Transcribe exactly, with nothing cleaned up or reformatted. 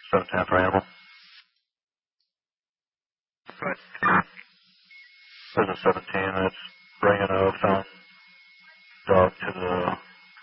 seven ten for Hannibal. Good. Business seventeen, that's bringing a phone.